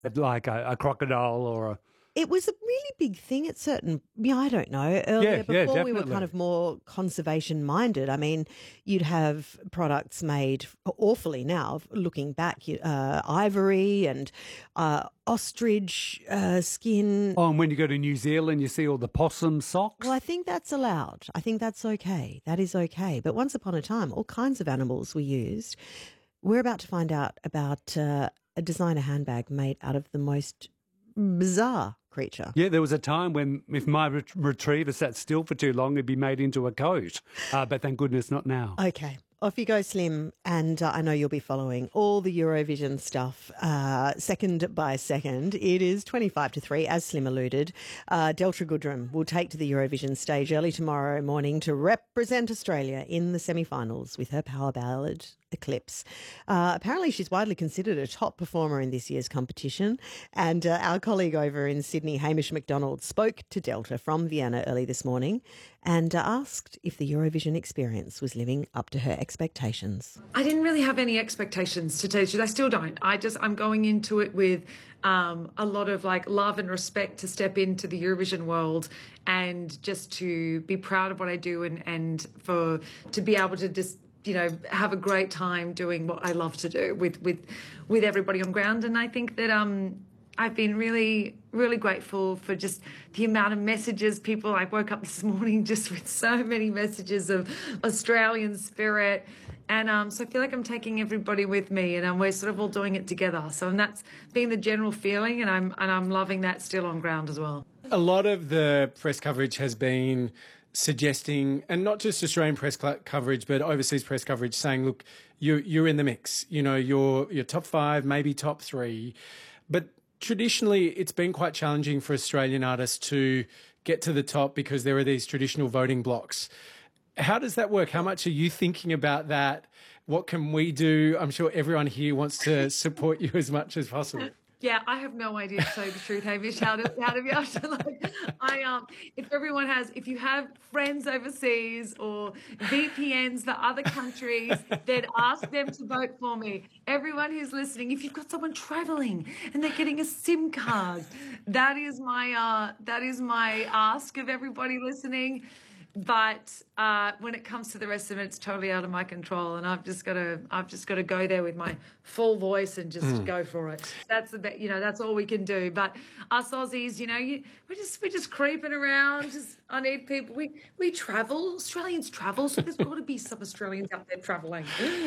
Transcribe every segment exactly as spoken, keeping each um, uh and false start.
like a, a crocodile or a... It was a really big thing at certain, yeah, I don't know, earlier Yeah, yeah, before we were definitely. kind of more conservation minded. I mean, you'd have products made awfully now, looking back, uh, ivory and uh, ostrich uh, skin. Oh, and when you go to New Zealand, you see all the possum socks. Well, I think that's allowed. I think that's okay. That is okay. But once upon a time, all kinds of animals were used. We're about to find out about uh, a designer handbag made out of the most bizarre creature. Yeah, there was a time when if my ret- retriever sat still for too long, it'd be made into a coat. Uh, but thank goodness not now. Okay. Off you go, Slim, and uh, I know you'll be following all the Eurovision stuff uh, second by second. It is twenty-five to three, as Slim alluded. Uh, Delta Goodrem will take to the Eurovision stage early tomorrow morning to represent Australia in the semi-finals with her power ballad, Eclipse. Uh, apparently she's widely considered a top performer in this year's competition, and uh, our colleague over in Sydney, Hamish McDonald, spoke to Delta from Vienna early this morning and uh, asked if the Eurovision experience was living up to her expectations. I didn't really have any expectations, to tell you the truth. I still don't. I just, I'm going into it with um, a lot of like love and respect to step into the Eurovision world and just to be proud of what I do and, and for to be able to just, you know, have a great time doing what I love to do with, with, with everybody on ground. And I think that, um, I've been really, really grateful for just the amount of messages people. I woke up this morning just with so many messages of Australian spirit. And um, so I feel like I'm taking everybody with me and um, we're sort of all doing it together. So and that's been the general feeling and I'm, and I'm loving that still on ground as well. A lot of the press coverage has been suggesting, and not just Australian press coverage, but overseas press coverage saying, look, you're, you're in the mix. You know, you're, you're top five, maybe top three. But traditionally, it's been quite challenging for Australian artists to get to the top because there are these traditional voting blocks. How does that work? How much are you thinking about that? What can we do? I'm sure everyone here wants to support you as much as possible. Yeah, I have no idea, to tell you the truth, Hamish, how to, how to be able to, like, I, um, if everyone has, if you have friends overseas or V P Ns for other countries, then ask them to vote for me. Everyone who's listening, if you've got someone traveling and they're getting a SIM card, that is my, uh, that is my ask of everybody listening. But uh, when it comes to the rest of it, it's totally out of my control, and I've just got to, I've just got to go there with my full voice and just mm. go for it. That's the, be- you know, that's all we can do. But us Aussies, you know, you, we're just, we're just creeping around. Just, I need people. We, we travel. Australians travel, so there's got to be some Australians out there traveling.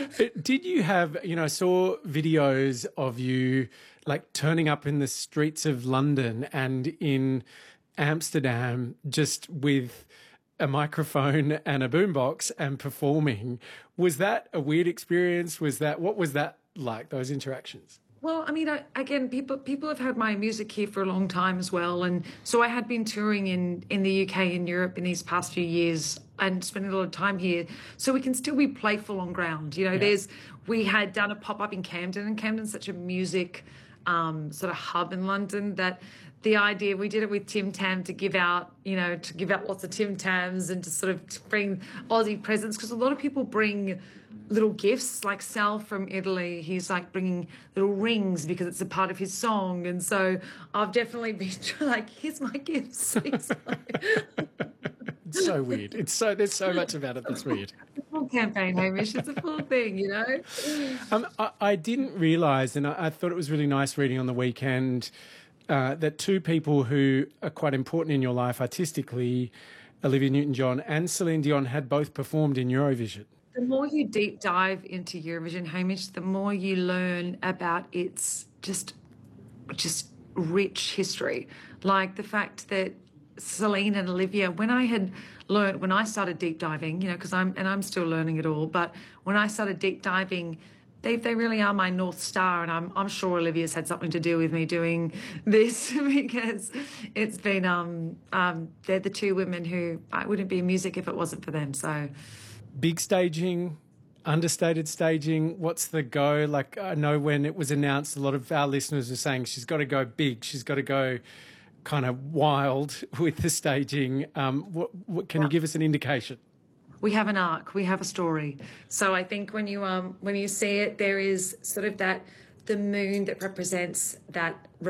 Did you have, you know, I saw videos of you like turning up in the streets of London and in Amsterdam, just with a microphone and a boombox and performing. Was that a weird experience? Was that, what was that like, those interactions? Well, I mean, I, again, people people have had my music here for a long time as well. And so I had been touring in, in the U K and Europe in these past few years and spending a lot of time here. So we can still be playful on ground. You know, yeah. there's, we had done a pop-up in Camden, and Camden's such a music um, sort of hub in London that the idea, we did it with Tim Tam to give out, you know, to give out lots of Tim Tams and to sort of bring Aussie presents, because a lot of people bring little gifts, like Sal from Italy, he's like bringing little rings because it's a part of his song. And so I've definitely been like, here's my gifts. It's so weird. It's so, there's so much about it that's weird. It's a full campaign, Hamish. It's a full thing, you know? Um, I, I didn't realise, and I, I thought it was really nice reading on the weekend, Uh, that two people who are quite important in your life artistically, Olivia Newton-John and Celine Dion, had both performed in Eurovision. The more you deep dive into Eurovision, Hamish, the more you learn about its just, just rich history. Like the fact that Celine and Olivia, when I had learned, when I started deep diving, you know, because I'm, and I'm still learning it all, but when I started deep diving, They, they really are my North Star, and I'm, I'm sure Olivia's had something to do with me doing this because it's been, um, um, they're the two women who, I wouldn't be music if it wasn't for them. So, big staging, understated staging, what's the go? Like, I know when it was announced, a lot of our listeners were saying she's got to go big, she's got to go kind of wild with the staging. Um, what, what, can yeah. you give us an indication? We have an arc, we have a story. So I think when you um when you see it, there is sort of that, the moon that represents that